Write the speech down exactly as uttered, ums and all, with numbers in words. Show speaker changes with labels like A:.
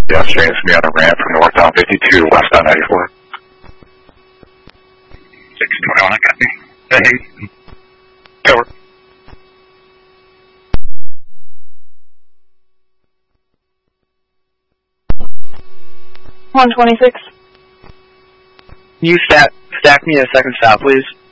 A: Pedestrians to be on a ramp from northbound fifty-two, westbound ninety-four.
B: six twenty-one, I copy. Hey.
A: Over.
C: one twenty-six.
D: Can you stack, stack me a second stop, please?